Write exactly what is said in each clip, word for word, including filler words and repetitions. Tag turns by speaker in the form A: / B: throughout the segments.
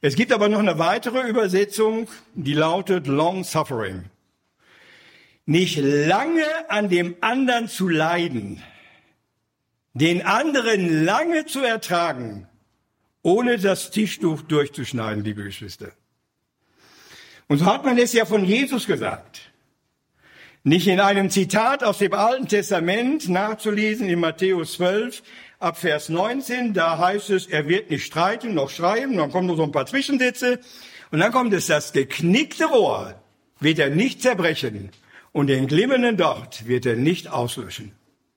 A: Es gibt aber noch eine weitere Übersetzung, die lautet long suffering. Nicht lange an dem anderen zu leiden, den anderen lange zu ertragen, ohne das Tischtuch durchzuschneiden, liebe Geschwister. Und so hat man es ja von Jesus gesagt. Nicht in einem Zitat aus dem Alten Testament nachzulesen in Matthäus zwölf, ab Vers neunzehn, da heißt es, er wird nicht streiten noch schreiben, dann kommen noch so ein paar Zwischensätze und dann kommt es, das geknickte Rohr wird er nicht zerbrechen und den glimmenden Docht wird er nicht auslöschen.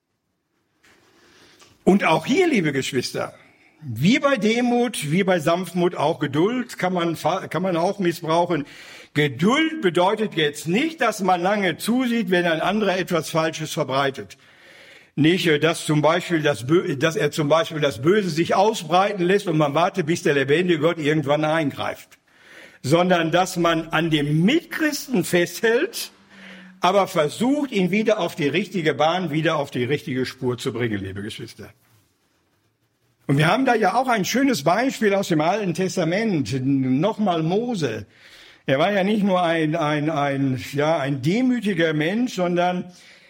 A: Und auch hier, liebe Geschwister, wie bei Demut, wie bei Sanftmut, auch Geduld kann man, kann man auch missbrauchen. Geduld bedeutet jetzt nicht, dass man lange zusieht, wenn ein anderer etwas Falsches verbreitet. Nicht, dass zum Beispiel das, dass er zum Beispiel das Böse sich ausbreiten lässt und man wartet, bis der lebendige Gott irgendwann eingreift. Sondern, dass man an dem Mitchristen festhält, aber versucht, ihn wieder auf die richtige Bahn, wieder auf die richtige Spur zu bringen, liebe Geschwister. Und wir haben da ja auch ein schönes Beispiel aus dem Alten Testament. Nochmal Mose. Er war ja nicht nur ein, ein, ein, ja, ein demütiger Mensch, sondern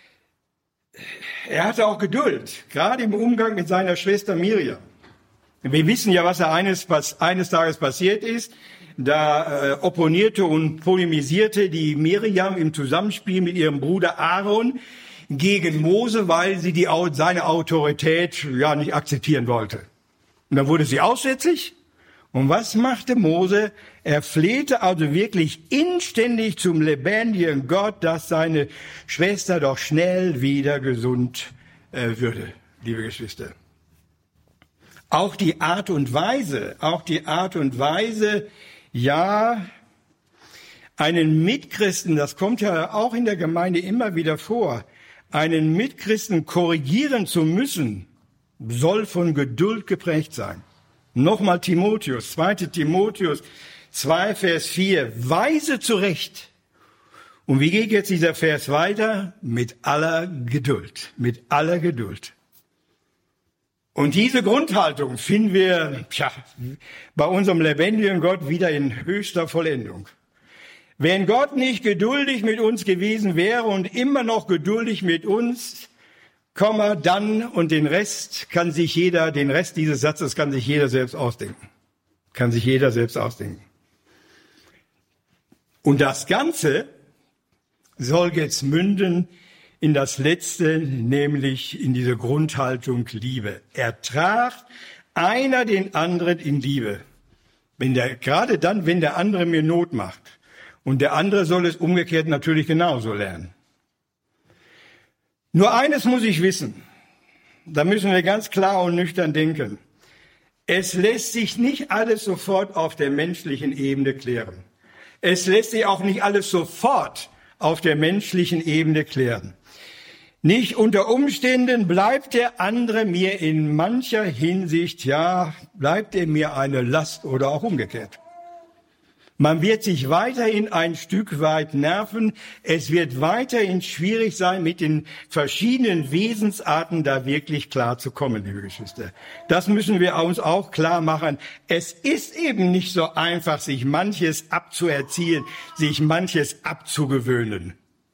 A: er hatte auch Geduld, gerade im Umgang mit seiner Schwester Miriam. Wir wissen ja, was da eines, eines Tages passiert ist. Da äh, opponierte und polemisierte die Miriam im Zusammenspiel mit ihrem Bruder Aaron gegen Mose, weil sie die, seine Autorität ja nicht akzeptieren wollte. Und dann wurde sie aussätzlich. Und was machte Mose? Er flehte also wirklich inständig zum lebendigen Gott, dass seine Schwester doch schnell wieder gesund äh, würde, liebe Geschwister. Auch die Art und Weise, auch die Art und Weise, ja, einen Mitchristen, das kommt ja auch in der Gemeinde immer wieder vor, einen Mitchristen korrigieren zu müssen, soll von Geduld geprägt sein. Nochmal Timotheus, zweite Timotheus zwei, Vers vier, weise zurecht. Und wie geht jetzt dieser Vers weiter? Mit aller Geduld, mit aller Geduld. Und diese Grundhaltung finden wir tja, bei unserem lebendigen Gott wieder in höchster Vollendung. Wenn Gott nicht geduldig mit uns gewesen wäre und immer noch geduldig mit uns, Komma, dann und den Rest kann sich jeder, den Rest dieses Satzes kann sich jeder selbst ausdenken. Kann sich jeder selbst ausdenken. Und das Ganze soll jetzt münden in das Letzte, nämlich in diese Grundhaltung Liebe. Ertragt einer den anderen in Liebe. Wenn der, gerade dann, wenn der andere mir Not macht. Und der andere soll es umgekehrt natürlich genauso lernen. Nur eines muss ich wissen. Da müssen wir ganz klar und nüchtern denken. Es lässt sich nicht alles sofort auf der menschlichen Ebene klären. Es lässt sich auch nicht alles sofort auf der menschlichen Ebene klären. Nicht unter Umständen bleibt der andere mir in mancher Hinsicht, ja, bleibt er mir eine Last oder auch umgekehrt. Man wird sich weiterhin ein Stück weit nerven. Es wird weiterhin schwierig sein, mit den verschiedenen Wesensarten da wirklich klar zu kommen, liebe Geschwister. Das müssen wir uns auch klar machen. Es ist eben nicht so einfach, sich manches abzuerziehen, sich manches abzugewöhnen.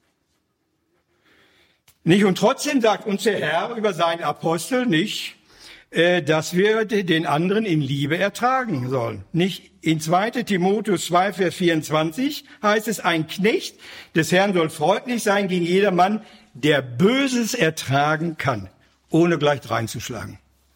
A: Nicht? Und trotzdem sagt uns der Herr über seinen Apostel nicht, dass wir den anderen in Liebe ertragen sollen. Nicht in zweite Timotheus zwei, Vers vierundzwanzig heißt es, ein Knecht des Herrn soll freundlich sein gegen jedermann, der Böses ertragen kann, ohne gleich reinzuschlagen.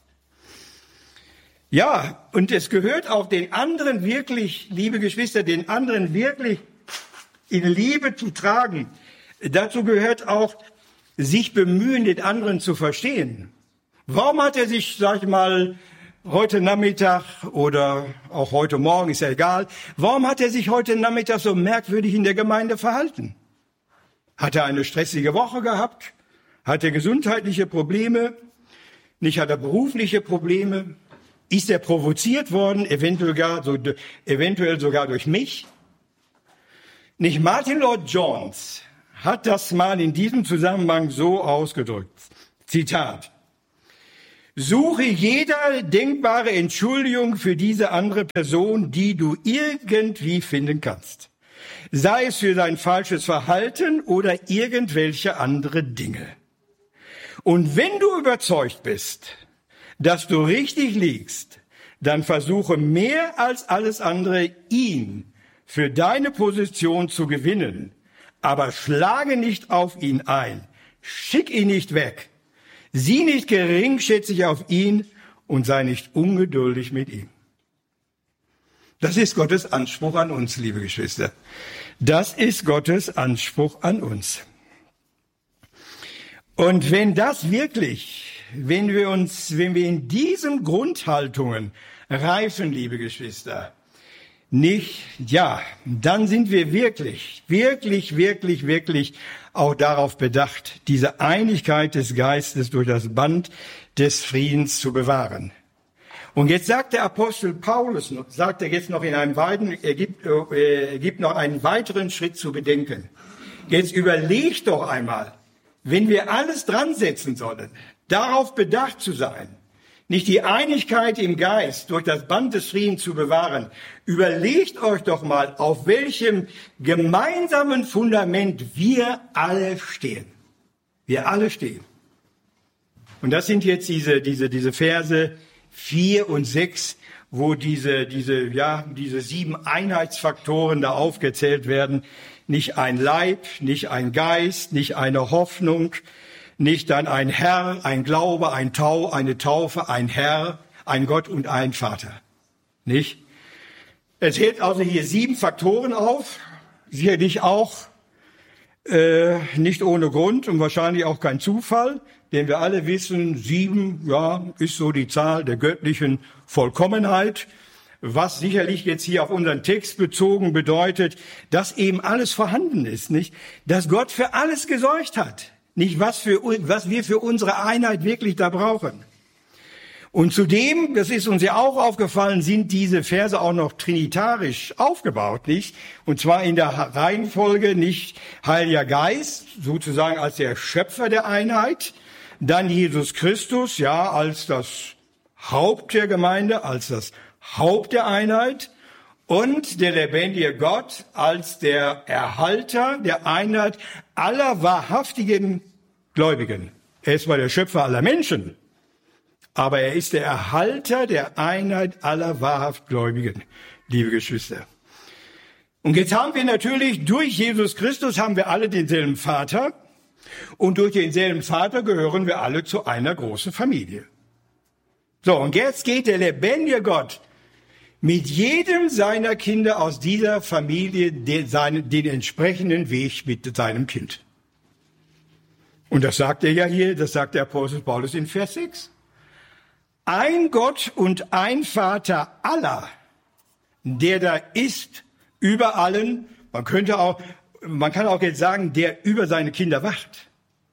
A: Ja, und es gehört auch den anderen wirklich, liebe Geschwister, den anderen wirklich in Liebe zu tragen. Dazu gehört auch, sich bemühen, den anderen zu verstehen. Warum hat er sich, sag ich mal, heute Nachmittag oder auch heute Morgen, ist ja egal, warum hat er sich heute Nachmittag so merkwürdig in der Gemeinde verhalten? Hat er eine stressige Woche gehabt? Hat er gesundheitliche Probleme? Nicht hat er berufliche Probleme? Ist er provoziert worden, eventuell, gar so, eventuell sogar durch mich? Nicht Martin Lloyd Jones hat das mal in diesem Zusammenhang so ausgedrückt. Zitat. Suche jeder denkbare Entschuldigung für diese andere Person, die du irgendwie finden kannst. Sei es für sein falsches Verhalten oder irgendwelche andere Dinge. Und wenn du überzeugt bist, dass du richtig liegst, dann versuche mehr als alles andere, ihn für deine Position zu gewinnen. Aber schlage nicht auf ihn ein. Schick ihn nicht weg. Sieh nicht geringschätzig auf ihn und sei nicht ungeduldig mit ihm. Das ist Gottes Anspruch an uns, liebe Geschwister. Das ist Gottes Anspruch an uns. Und wenn das wirklich, wenn wir uns, wenn wir in diesen Grundhaltungen reifen, liebe Geschwister, nicht, ja, dann sind wir wirklich, wirklich, wirklich, wirklich auch darauf bedacht, diese Einigkeit des Geistes durch das Band des Friedens zu bewahren. Und jetzt sagt der Apostel Paulus, sagt er jetzt noch in einem weiteren, er gibt, er gibt noch einen weiteren Schritt zu bedenken. Jetzt überleg doch einmal, wenn wir alles dran setzen sollen, darauf bedacht zu sein, nicht die Einigkeit im Geist durch das Band des Friedens zu bewahren. Überlegt euch doch mal, auf welchem gemeinsamen Fundament wir alle stehen. Wir alle stehen. Und das sind jetzt diese, diese, diese Verse vier und sechs, wo diese, diese, ja, diese sieben Einheitsfaktoren da aufgezählt werden. Nicht ein Leib, nicht ein Geist, nicht eine Hoffnung, nicht dann ein Herr, ein Glaube, ein Tau, eine Taufe, ein Herr, ein Gott und ein Vater. Nicht? Es zählt also hier sieben Faktoren auf, sicherlich auch äh, nicht ohne Grund und wahrscheinlich auch kein Zufall, denn wir alle wissen, sieben, ja, ist so die Zahl der göttlichen Vollkommenheit, was sicherlich jetzt hier auf unseren Text bezogen bedeutet, dass eben alles vorhanden ist, nicht? Dass Gott für alles gesorgt hat. Nicht, was, für, was wir für unsere Einheit wirklich da brauchen. Und zudem, das ist uns ja auch aufgefallen, sind diese Verse auch noch trinitarisch aufgebaut, nicht? Und zwar in der Reihenfolge nicht Heiliger Geist, sozusagen als der Schöpfer der Einheit, dann Jesus Christus, ja, als das Haupt der Gemeinde, als das Haupt der Einheit und der lebendige Gott als der Erhalter der Einheit aller wahrhaftigen Gläubigen. Er ist zwar der Schöpfer aller Menschen, aber er ist der Erhalter der Einheit aller wahrhaft Gläubigen, liebe Geschwister. Und jetzt haben wir natürlich, durch Jesus Christus haben wir alle denselben Vater und durch denselben Vater gehören wir alle zu einer großen Familie. So, und jetzt geht der lebendige Gott mit jedem seiner Kinder aus dieser Familie den, seinen, den entsprechenden Weg mit seinem Kind. Und das sagt er ja hier, das sagt der Apostel Paulus in Vers sechs. Ein Gott und ein Vater aller, der da ist über allen, man könnte auch, man kann auch jetzt sagen, der über seine Kinder wacht.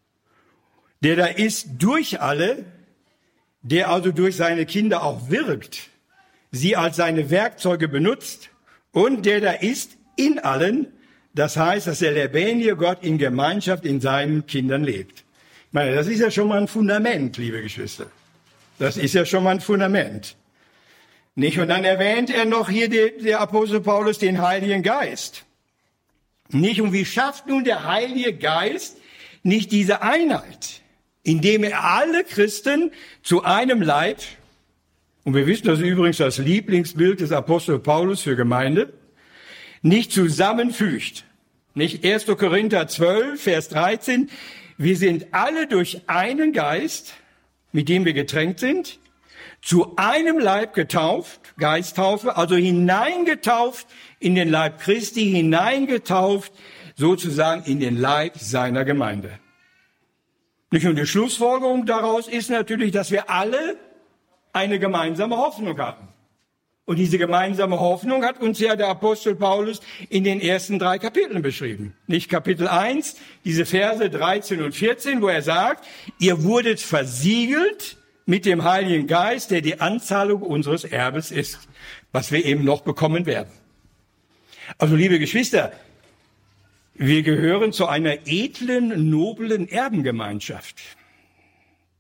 A: Der da ist durch alle, der also durch seine Kinder auch wirkt, sie als seine Werkzeuge benutzt und der da ist in allen, das heißt, dass der lebendige Gott in Gemeinschaft in seinen Kindern lebt. Ich meine, das ist ja schon mal ein Fundament, liebe Geschwister. Das ist ja schon mal ein Fundament. Nicht? Und dann erwähnt er noch hier der, der Apostel Paulus den Heiligen Geist. Nicht? Und wie schafft nun der Heilige Geist nicht diese Einheit, indem er alle Christen zu einem Leib, und wir wissen, das ist übrigens das Lieblingsbild des Apostel Paulus für Gemeinde, nicht zusammenfügt. Nicht erster Korinther zwölf, Vers dreizehn. Wir sind alle durch einen Geist, mit dem wir getränkt sind, zu einem Leib getauft, Geisttaufe, also hineingetauft in den Leib Christi, hineingetauft sozusagen in den Leib seiner Gemeinde. Nicht? Und die Schlussfolgerung daraus ist natürlich, dass wir alle eine gemeinsame Hoffnung hatten. Und diese gemeinsame Hoffnung hat uns ja der Apostel Paulus in den ersten drei Kapiteln beschrieben. Nicht Kapitel eins, diese Verse dreizehn und vierzehn, wo er sagt, ihr wurdet versiegelt mit dem Heiligen Geist, der die Anzahlung unseres Erbes ist, was wir eben noch bekommen werden. Also, liebe Geschwister, wir gehören zu einer edlen, noblen Erbengemeinschaft.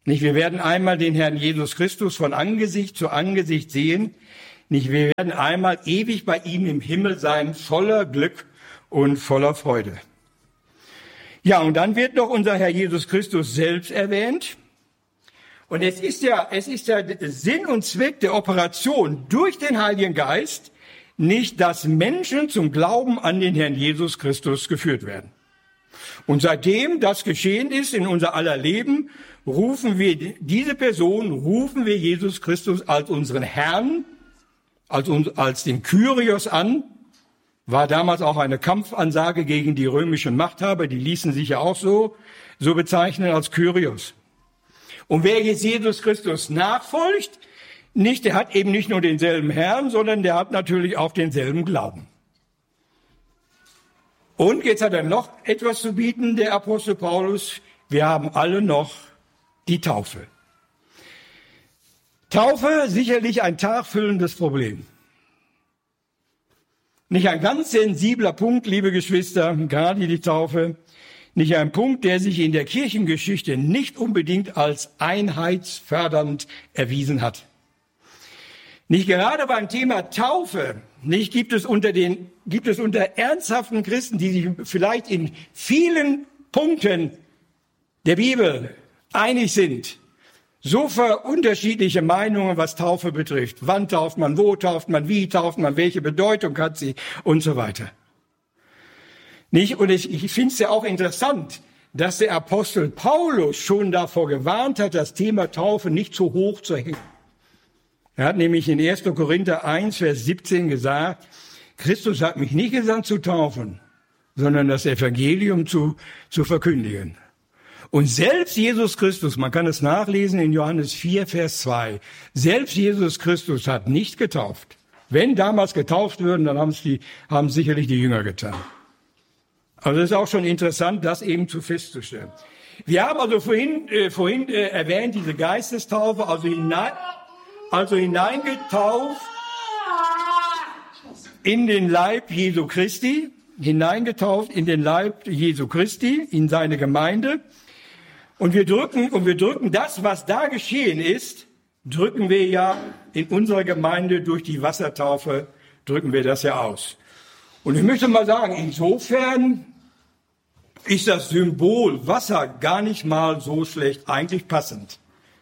A: Nicht, wir werden einmal den Herrn Jesus Christus von Angesicht zu Angesicht sehen. Nicht, wir werden einmal ewig bei ihm im Himmel sein, voller Glück und voller Freude. Ja, und dann wird noch unser Herr Jesus Christus selbst erwähnt. Und es ist ja, es ist ja Sinn und Zweck der Operation durch den Heiligen Geist, nicht, dass Menschen zum Glauben an den Herrn Jesus Christus geführt werden. Und seitdem das geschehen ist in unser aller Leben, rufen wir diese Person, rufen wir Jesus Christus als unseren Herrn, als, uns, als den Kyrios an. War damals auch eine Kampfansage gegen die römischen Machthaber, die ließen sich ja auch so, so bezeichnen als Kyrios. Und wer jetzt Jesus Christus nachfolgt, nicht, der hat eben nicht nur denselben Herrn, sondern der hat natürlich auch denselben Glauben. Und jetzt hat er noch etwas zu bieten, der Apostel Paulus. Wir haben alle noch die Taufe. Taufe, sicherlich ein tagfüllendes Problem. Nicht ein ganz sensibler Punkt, liebe Geschwister, gerade die Taufe. Nicht ein Punkt, der sich in der Kirchengeschichte nicht unbedingt als einheitsfördernd erwiesen hat. Nicht gerade beim Thema Taufe, nicht gibt es unter den, gibt es unter ernsthaften Christen, die sich vielleicht in vielen Punkten der Bibel einig sind, so unterschiedliche Meinungen, was Taufe betrifft. Wann tauft man, wo tauft man, wie tauft man, welche Bedeutung hat sie und so weiter. Nicht? Und ich, ich finde es ja auch interessant, dass der Apostel Paulus schon davor gewarnt hat, das Thema Taufe nicht zu hoch zu hängen. Er hat nämlich in erster Korinther eins, Vers siebzehn gesagt, Christus hat mich nicht gesandt zu taufen, sondern das Evangelium zu, zu verkündigen. Und selbst Jesus Christus, man kann es nachlesen in Johannes vier, Vers zwei, selbst Jesus Christus hat nicht getauft. Wenn damals getauft würden, dann haben es die, haben sicherlich die Jünger getan. Also es ist auch schon interessant, das eben zu festzustellen. Wir haben also vorhin, äh, vorhin äh, erwähnt, diese Geistestaufe, also hinein, also hineingetauft in den Leib Jesu Christi, hineingetauft in den Leib Jesu Christi, in seine Gemeinde. Und wir drücken, und wir drücken das, was da geschehen ist, drücken wir ja in unserer Gemeinde durch die Wassertaufe, drücken wir das ja aus. Und ich möchte mal sagen, insofern ist das Symbol Wasser gar nicht mal so schlecht, eigentlich passend.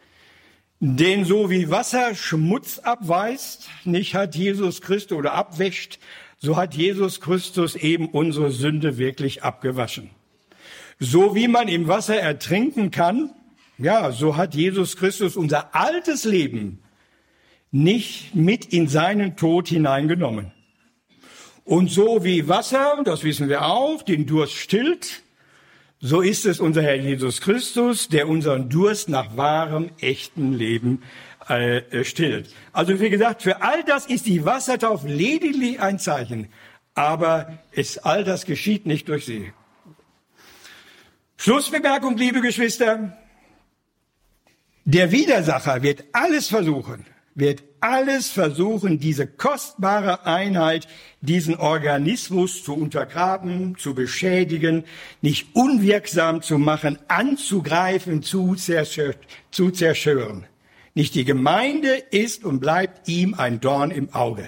A: Denn so wie Wasser Schmutz abweist, nicht hat Jesus Christus oder abwäscht, so hat Jesus Christus eben unsere Sünde wirklich abgewaschen. So wie man im Wasser ertrinken kann, ja, so hat Jesus Christus unser altes Leben nicht mit in seinen Tod hineingenommen. Und so wie Wasser, das wissen wir auch, den Durst stillt, so ist es unser Herr Jesus Christus, der unseren Durst nach wahrem, echten Leben äh, stillt. Also wie gesagt, für all das ist die Wassertaufe lediglich ein Zeichen, aber es, all das geschieht nicht durch sie. Schlussbemerkung, liebe Geschwister. Der Widersacher wird alles versuchen, wird alles versuchen, diese kostbare Einheit, diesen Organismus zu untergraben, zu beschädigen, nicht unwirksam zu machen, anzugreifen, zu zerstör- zu zerstören. Nicht die Gemeinde ist und bleibt ihm ein Dorn im Auge.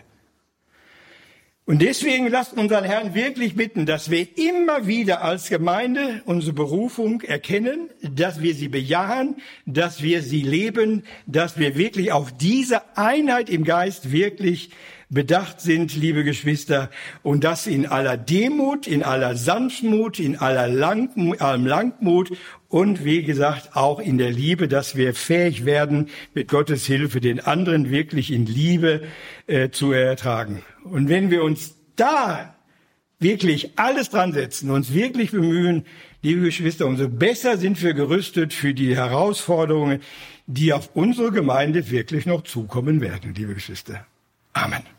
A: Und deswegen lasst unseren Herrn wirklich bitten, dass wir immer wieder als Gemeinde unsere Berufung erkennen, dass wir sie bejahen, dass wir sie leben, dass wir wirklich auf diese Einheit im Geist wirklich bedacht sind, liebe Geschwister, und das in aller Demut, in aller Sanftmut, in aller Langmut, allem Langmut und wie gesagt auch in der Liebe, dass wir fähig werden, mit Gottes Hilfe den anderen wirklich in Liebe äh, zu ertragen. Und wenn wir uns da wirklich alles dran setzen, uns wirklich bemühen, liebe Geschwister, umso besser sind wir gerüstet für die Herausforderungen, die auf unsere Gemeinde wirklich noch zukommen werden, liebe Geschwister. Amen.